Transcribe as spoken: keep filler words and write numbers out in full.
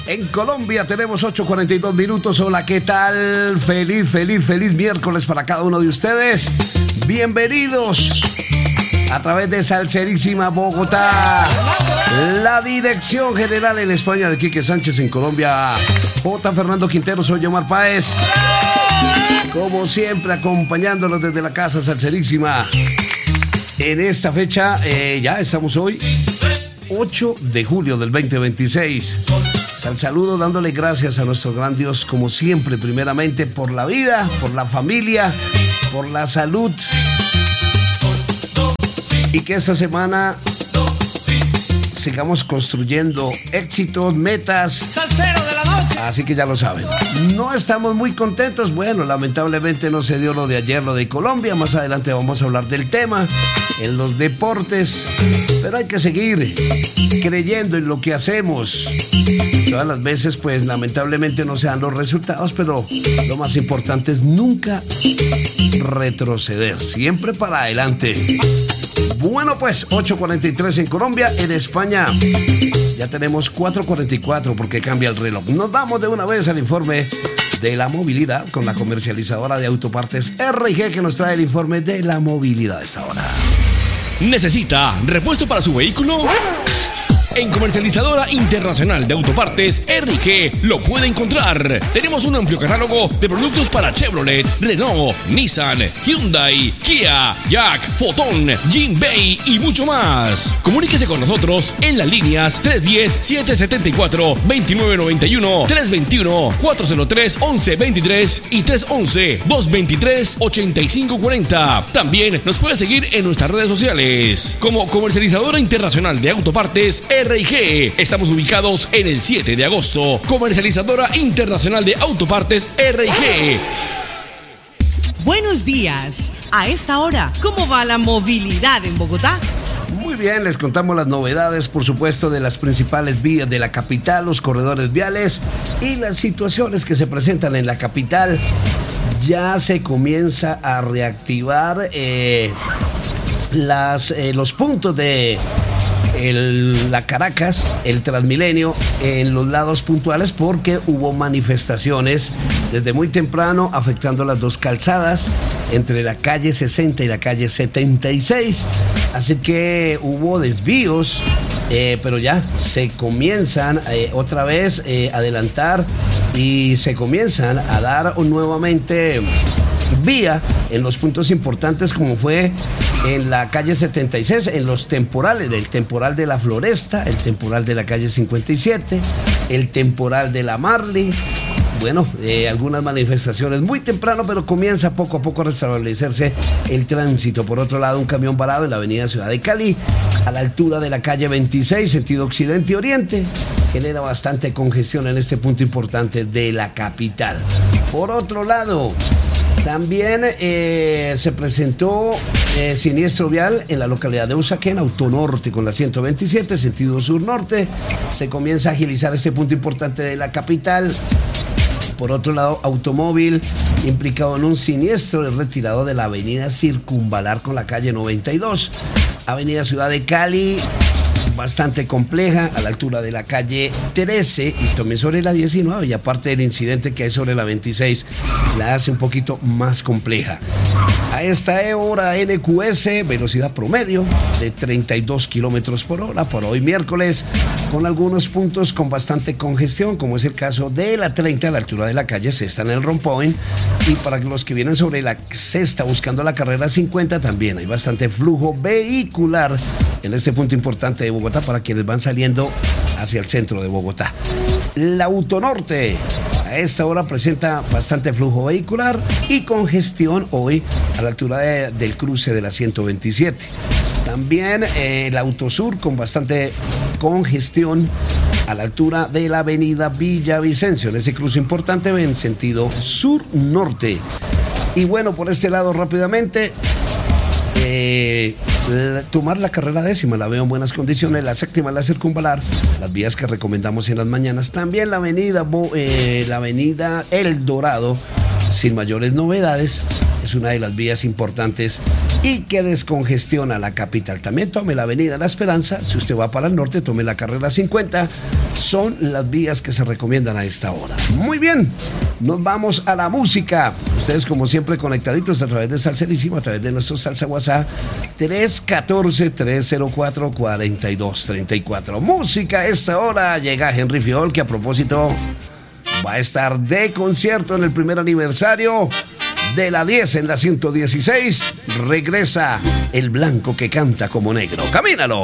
En Colombia tenemos ocho cuarenta y dos minutos. Hola, ¿qué tal? Feliz, feliz, feliz miércoles para cada uno de ustedes. Bienvenidos a través de Salserísima Bogotá. La dirección general en España de Quique Sánchez, en Colombia J. Fernando Quintero, soy Omar Páez. Como siempre, acompañándolos desde la casa Salserísima. En esta fecha, eh, ya estamos hoy, ocho de julio del veinte veintiséis. Al saludo, dándole gracias a nuestro gran Dios, como siempre, primeramente por la vida, por la familia, por la salud. Y que esta semana sigamos construyendo éxitos, metas. Salsero de la noche. Así que ya lo saben. No estamos muy contentos. Bueno, lamentablemente no se dio lo de ayer, lo de Colombia. Más adelante vamos a hablar del tema en los deportes. Pero hay que seguir creyendo en lo que hacemos. Todas las veces, pues, lamentablemente no se dan los resultados, pero lo más importante es nunca retroceder. Siempre para adelante. Bueno, pues, ocho cuarenta y tres en Colombia. En España ya tenemos cuatro cuarenta y cuatro porque cambia el reloj. Nos vamos de una vez al informe de la movilidad con la comercializadora de autopartes R y G, que nos trae el informe de la movilidad a esta hora. ¿Necesita repuesto para su vehículo? En Comercializadora Internacional de Autopartes R y G lo puede encontrar. Tenemos un amplio catálogo de productos para Chevrolet, Renault, Nissan, Hyundai, Kia, Jack, Foton, Jinbei y mucho más. Comuníquese con nosotros en las líneas tres uno cero, siete siete cuatro, dos nueve nueve uno, tres dos uno, cuatro cero tres, once veintitrés y tres once, dos veintitrés, ochenta y cinco cuarenta. También nos puede seguir en nuestras redes sociales como Comercializadora Internacional de Autopartes R y G. Estamos ubicados en el siete de agosto. Comercializadora Internacional de Autopartes R y G. Buenos días. A esta hora, ¿cómo va la movilidad en Bogotá? Muy bien, les contamos las novedades, por supuesto, de las principales vías de la capital, los corredores viales y las situaciones que se presentan en la capital. Ya se comienza a reactivar eh, las, eh, los puntos de El, la Caracas, el Transmilenio, en los lados puntuales, porque hubo manifestaciones desde muy temprano afectando las dos calzadas entre la calle sesenta y la calle setenta y seis. Así que hubo desvíos, eh, pero ya se comienzan eh, otra vez eh, a adelantar y se comienzan a dar nuevamente vía en los puntos importantes, como fue en la calle setenta y seis, en los temporales, del temporal de la Floresta, el temporal de la calle cincuenta y siete, el temporal de la Marley. Bueno, eh, algunas manifestaciones muy temprano, pero comienza poco a poco a restablecerse el tránsito. Por otro lado, un camión varado en la avenida Ciudad de Cali, a la altura de la calle veintiséis, sentido occidente y oriente, genera bastante congestión en este punto importante de la capital. Por otro lado, también eh, se presentó eh, siniestro vial en la localidad de Usaquén, Autonorte con la ciento veintisiete, sentido sur-norte. Se comienza a agilizar este punto importante de la capital. Por otro lado, automóvil implicado en un siniestro retirado de la avenida Circunvalar con la calle noventa y dos. Avenida Ciudad de Cali, bastante compleja, a la altura de la calle trece y también sobre la diecinueve, y aparte del incidente que hay sobre la veintiséis, la hace un poquito más compleja. A esta hora, N Q S, velocidad promedio de treinta y dos kilómetros por hora por hoy miércoles, con algunos puntos con bastante congestión, como es el caso de la treinta a la altura de la calle Sexta en el Rompoint, y para los que vienen sobre la Sexta buscando la carrera cincuenta también hay bastante flujo vehicular en este punto importante de Bogotá para quienes van saliendo hacia el centro de Bogotá. La Autonorte a esta hora presenta bastante flujo vehicular y congestión hoy a la altura de, del cruce de la ciento veintisiete. También eh, el Autosur con bastante congestión a la altura de la avenida Villavicencio, en ese cruce importante en sentido sur-norte. Y bueno, por este lado rápidamente, eh, tomar la carrera décima la veo en buenas condiciones, la séptima la Circunvalar, las vías que recomendamos en las mañanas, también la avenida, eh, la avenida El Dorado sin mayores novedades, es una de las vías importantes y que descongestiona la capital. También tome la avenida La Esperanza. Si usted va para el norte, tome la carrera cincuenta. Son las vías que se recomiendan a esta hora. Muy bien, nos vamos a la música. Ustedes como siempre conectaditos a través de Salserísimo, a través de nuestro Salsa WhatsApp tres uno cuatro, tres cero cuatro, cuatro dos tres cuatro. Música a esta hora. Llega Henry Fiol, que a propósito va a estar de concierto en el primer aniversario de la diez en la ciento dieciséis. Regresa el blanco que canta como negro. ¡Camínalo!